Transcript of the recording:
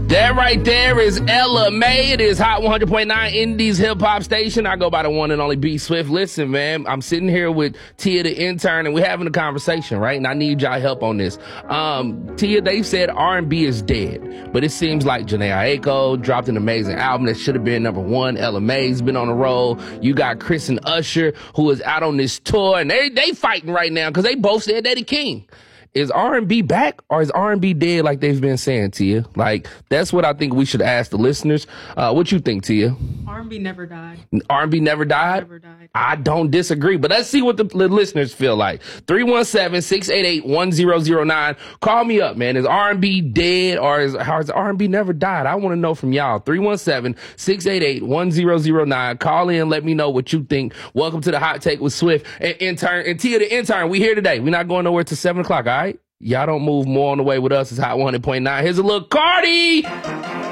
That right there is Ella Mai. It is Hot 100.9 Indies Hip Hop Station. I go by the one and only B Swift. Listen, man, I'm sitting here with Tia the intern, and we're having a conversation, right? And I need y'all help on this. Tia, they said R&B is dead, but it seems like Jhené Aiko dropped an amazing album that should have been number one. Ella Mai's been on the roll. You got Chris and Usher, who is out on this tour, and they fighting right now because they both said they the king. Is R&B back or is R&B dead like they've been saying, Tia? Like, that's what I think we should ask the listeners. What you think, Tia? R&B never died. R&B never died? Never died. I don't disagree, but let's see what the listeners feel like. 317-688-1009. Call me up, man. Is R&B dead or is R&B never died? I want to know from y'all. 317-688-1009. Call in, let me know what you think. Welcome to the Hot Take with Swift and intern and Tia the intern. We here today. We're not going nowhere till 7 o'clock, all right? Y'all don't move more on the way with us. It's Hot 100.9. Here's a little Cardi.